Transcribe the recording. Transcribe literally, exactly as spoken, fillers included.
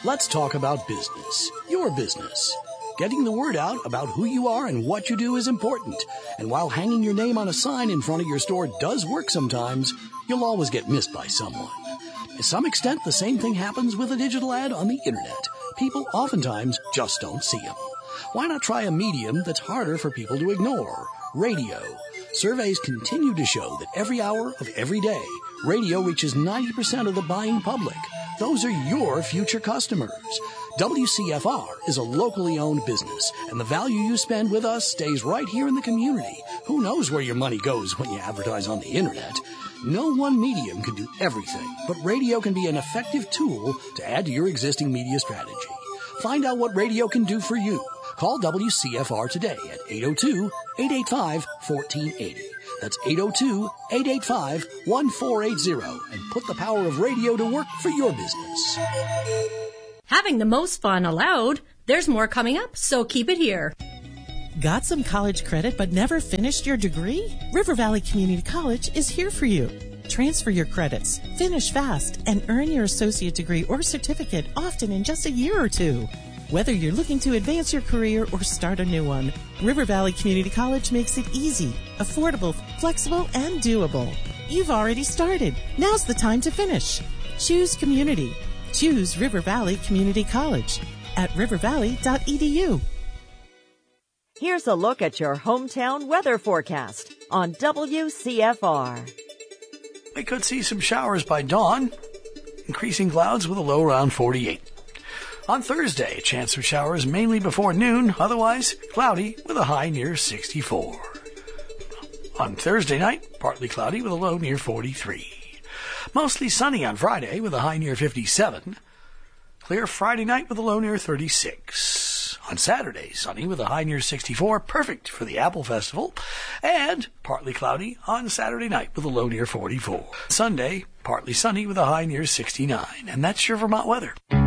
Let's talk about business. Your business. Getting the word out about who you are and what you do is important. And while hanging your name on a sign in front of your store does work sometimes, you'll always get missed by someone. To some extent, the same thing happens with a digital ad on the internet. People oftentimes just don't see them. Why not try a medium that's harder for people to ignore? Radio. Surveys continue to show that every hour of every day, radio reaches ninety percent of the buying public. Those are your future customers. W C F R is a locally owned business, and the value you spend with us stays right here in the community. Who knows where your money goes when you advertise on the internet? No one medium can do everything, but radio can be an effective tool to add to your existing media strategy. Find out what radio can do for you. Call W C F R today at eight oh two, eight eight five, one four eight oh. That's eight oh two, eight eight five, one four eight oh, and put the power of radio to work for your business. Having the most fun allowed. There's more coming up, so keep it here. Got some college credit but never finished your degree? River Valley Community College is here for you. Transfer your credits, finish fast, and earn your associate degree or certificate often in just a year or two. Whether you're looking to advance your career or start a new one, River Valley Community College makes it easy, affordable, flexible, and doable. You've already started. Now's the time to finish. Choose community. Choose River Valley Community College at river valley dot e d u. Here's a look at your hometown weather forecast on W C F R. We could see some showers by dawn, increasing clouds with a low around forty-eight. On Thursday, a chance of showers mainly before noon, otherwise cloudy with a high near sixty-four. On Thursday night, partly cloudy with a low near forty-three. Mostly sunny on Friday with a high near fifty-seven. Clear Friday night with a low near thirty-six. On Saturday, sunny with a high near sixty-four, perfect for the Apple Festival. And partly cloudy on Saturday night with a low near forty-four. Sunday, partly sunny with a high near sixty-nine. And that's your Vermont weather.